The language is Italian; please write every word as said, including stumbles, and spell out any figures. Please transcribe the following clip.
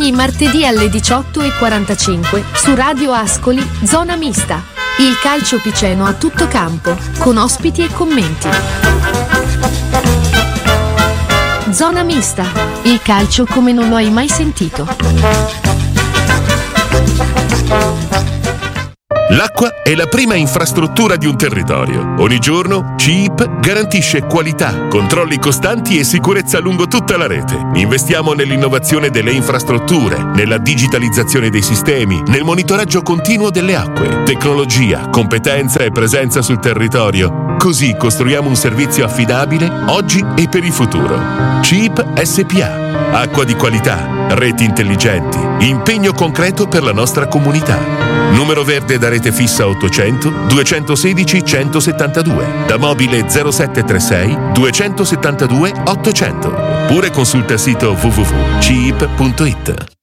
ogni martedì alle diciotto e quarantacinque su Radio Ascoli Zona Mista. Il calcio piceno a tutto campo, con ospiti e commenti. Zona Mista, il calcio come non lo hai mai sentito. L'acqua è la prima infrastruttura di un territorio. Ogni giorno C I P garantisce qualità, controlli costanti e sicurezza lungo tutta la rete. Investiamo nell'innovazione delle infrastrutture, nella digitalizzazione dei sistemi, nel monitoraggio continuo delle acque, tecnologia, competenza e presenza sul territorio. Così costruiamo un servizio affidabile oggi e per il futuro. C I P S P A. Acqua di qualità, reti intelligenti, impegno concreto per la nostra comunità. Numero verde da rete fissa ottocento duecentosedici centosettantadue, da mobile zero sette tre sei duecentosettantadue ottocento, oppure consulta il sito w w w punto c i p punto i t.